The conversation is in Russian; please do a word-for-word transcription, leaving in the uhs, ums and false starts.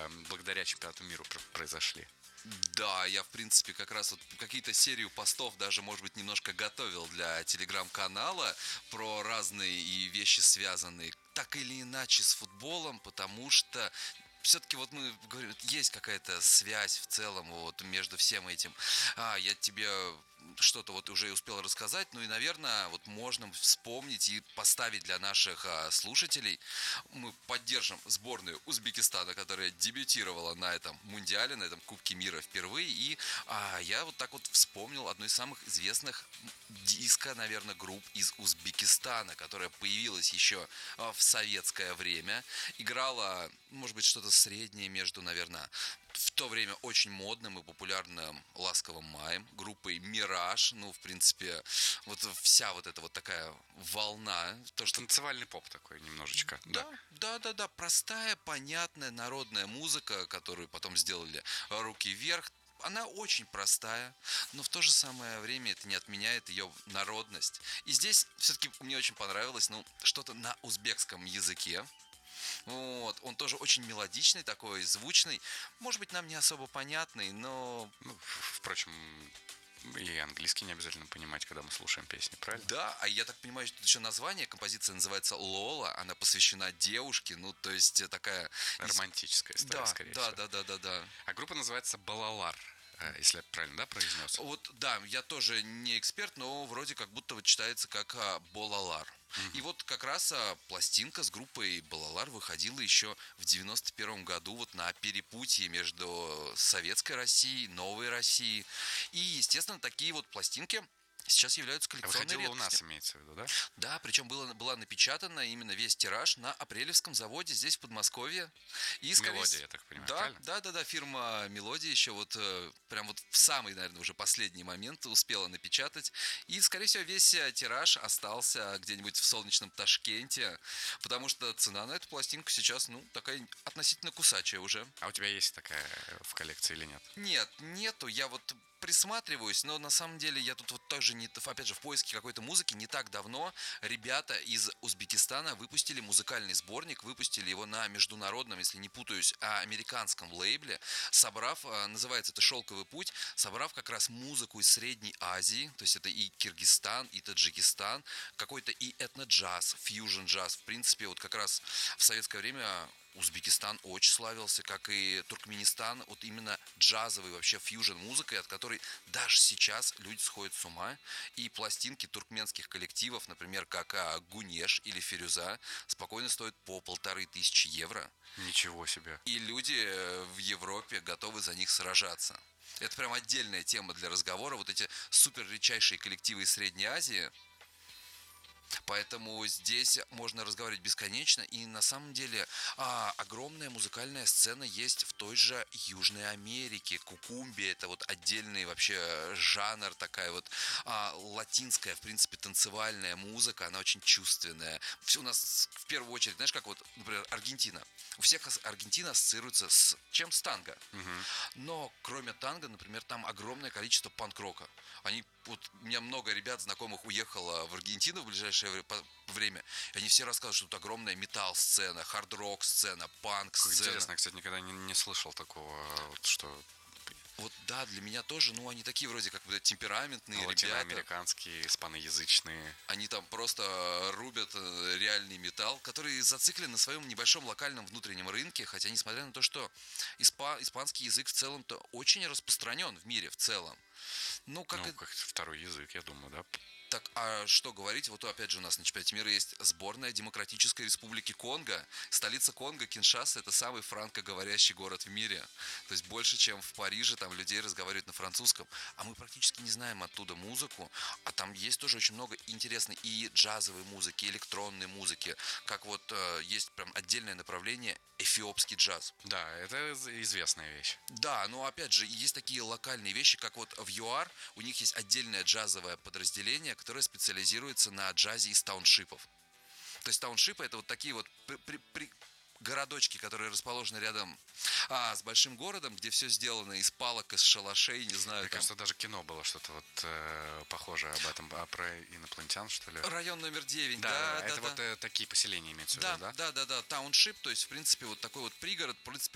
благодаря чемпионату мира произошли. Да, я, в принципе, как раз вот какие-то серию постов даже, может быть, немножко готовил для телеграм-канала про разные и вещи, связанные так или иначе с футболом, потому что все-таки вот мы говорим, есть какая-то связь в целом вот между всем этим. А, я тебе что-то вот уже успел рассказать, ну и, наверное, вот можно вспомнить и поставить для наших а, слушателей. Мы поддержим сборную Узбекистана, которая дебютировала на этом мундиале, на этом Кубке мира впервые. И а, я вот так вот вспомнил одну из самых известных диско, наверное, групп из Узбекистана, которая появилась еще а, в советское время. Играла, может быть, что-то среднее между, наверное, в то время очень модным и популярным «Ласковым маем», группой «Мираж». Ну, в принципе, вот вся вот эта вот такая волна. То, что... Танцевальный поп такой немножечко. Да, да, да, да. Простая, понятная народная музыка, которую потом сделали «Руки вверх». Она очень простая, но в то же самое время это не отменяет ее народность. И здесь все-таки мне очень понравилось, ну, что-то на узбекском языке. Вот, он тоже очень мелодичный, такой звучный. Может быть, нам не особо понятный, но... Ну, впрочем, и английский не обязательно понимать, когда мы слушаем песни, правильно? Да, а я так понимаю, что еще название, композиция называется «Лола», она посвящена девушке, ну, то есть такая... Романтическая история, да, скорее да, всего. Да, да, да, да. А группа называется «Балалар», если я правильно, да, произнес? Вот, да, я тоже не эксперт, но вроде как будто вот читается как а, «Болалар». Mm-hmm. И вот как раз а, пластинка с группой «Балалар» выходила еще в девяносто первом году вот на перепутье между Советской Россией, Новой Россией. И, естественно, такие вот пластинки сейчас являются коллекционной редкостью. Выходила у нас, имеется в виду, да? Да, причем было, была напечатана именно весь тираж на Апрелевском заводе здесь, в Подмосковье. И, скорее... «Мелодия», я так понимаю, да, правильно? Да, да, да, фирма «Мелодия» еще вот э, прям вот в самый, наверное, уже последний момент успела напечатать. И, скорее всего, весь тираж остался где-нибудь в солнечном Ташкенте, потому что цена на эту пластинку сейчас, ну, такая относительно кусачая уже. А у тебя есть такая в коллекции или нет? Нет, нету, я вот... присматриваюсь, но на самом деле я тут вот тоже, не, опять же, в поиске какой-то музыки не так давно ребята из Узбекистана выпустили музыкальный сборник, выпустили его на международном, если не путаюсь, американском лейбле, собрав, называется это «Шелковый путь», собрав как раз музыку из Средней Азии, то есть это и Киргизстан, и Таджикистан, какой-то и этно-джаз, фьюжн-джаз, в принципе, вот как раз в советское время Узбекистан очень славился, как и Туркменистан, вот именно джазовой вообще фьюжн-музыкой, от которой даже сейчас люди сходят с ума. И пластинки туркменских коллективов, например, как Гунеш или Фирюза, спокойно стоят по полторы тысячи евро. Ничего себе. И люди в Европе готовы за них сражаться. Это прям отдельная тема для разговора. Вот эти супер редчайшие коллективы из Средней Азии. Поэтому здесь можно разговаривать бесконечно. И на самом деле а, огромная музыкальная сцена есть в той же Южной Америке. Кукумби — это вот отдельный вообще жанр, такая вот а, латинская, в принципе, танцевальная музыка. Она очень чувственная. Все у нас в первую очередь, знаешь, как вот, например, Аргентина. У всех Аргентина ассоциируется с чем? С танго. Угу. Но кроме танго, например, там огромное количество панк-рока. Они, вот, у меня много ребят знакомых уехало в Аргентину в ближайшее время, и они все рассказывают, что тут огромная метал-сцена, хард-рок-сцена, панк-сцена. Интересно, я, кстати, никогда не, не слышал такого, вот, что... Вот да, для меня тоже, ну, они такие вроде как бы темпераментные ребята. Латиноамериканские, испаноязычные. Они там просто рубят реальный металл, который зациклен на своем небольшом локальном внутреннем рынке, хотя несмотря на то, что испа- испанский язык в целом-то очень распространен в мире в целом. Ну, как, ну, и... как второй язык, я думаю, да? Так, а что говорить? Вот опять же у нас на чемпионате мира есть сборная Демократической Республики Конго. Столица Конго, Киншаса, это самый франкоговорящий город в мире. То есть больше, чем в Париже, там людей разговаривают на французском. А мы практически не знаем оттуда музыку. А там есть тоже очень много интересной и джазовой музыки, и электронной музыки. Как вот э, есть прям отдельное направление эфиопский джаз. Да, это известная вещь. Да, но опять же есть такие локальные вещи, как вот в ЮАР у них есть отдельное джазовое подразделение, которое специализируется на джазе из тауншипов. То есть тауншипы — это вот такие вот при, при, при, городочки, которые расположены рядом а, с большим городом, где все сделано из палок, из шалашей, не знаю. Мне там... кажется, даже кино было что-то вот э, похожее об этом, а про инопланетян, что ли? Район номер девять, да. Да, да это да, вот да. Э, такие поселения имеются в да, виду, да? Да, да, да, тауншип, то есть, в принципе, вот такой вот пригород, в принципе,